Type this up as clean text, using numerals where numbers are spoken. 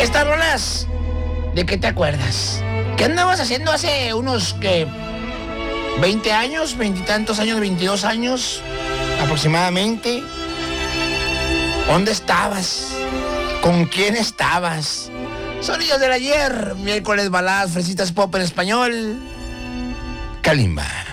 Estas rolas, ¿de qué te acuerdas? ¿Qué andabas haciendo hace unos, 20 años, 20 y tantos años, 22 años aproximadamente? ¿Dónde estabas? ¿Con quién estabas? Sonidos del ayer, miércoles baladas, fresitas pop en español. Kalimba.